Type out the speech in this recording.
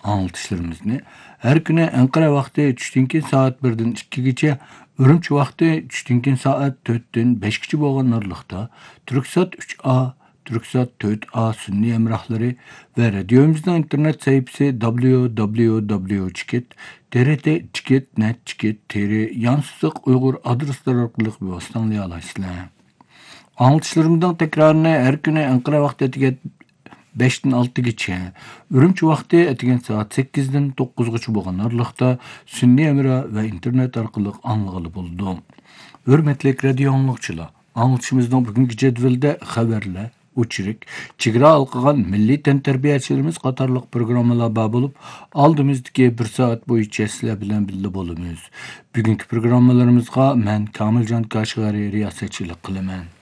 anlatışlarımızı her güne Ankara vakti düştünkin saat 1'den 2'gacha, Ürümçi vakti düştünkin saat 4'ten 5'gacha bo'lgan orliqda Türksat 3A, Türksat 4A sunniy emrahları ve radyomuzun internet sayfası www.trt.net.net yansızlık Uygur adresler orqali bostonlay olasizlar. Anlatışlarımızdan tekrarını her güne Ankara vakti etiket 5'ten 6'gacha, Ürümçi vakti etiken saat 8'den 9'gacha bo'lgan orliqda sunniy emra ve internet orqali anlıqlı buldu. Hürmetli radyo anlıqçılar, anlatışımızdan bugünkü cedvelde haberler, uçurik, çigra alqıgan milli tenterbiyaçilerimiz qatarlıq programmalar bar bolup, aldığımızdaki bir saat boyunca sizler bilen birlikte bolumuz. Bugünkü programmalarımızga men Kamiljon Kashgari riyasetçilik qilaman.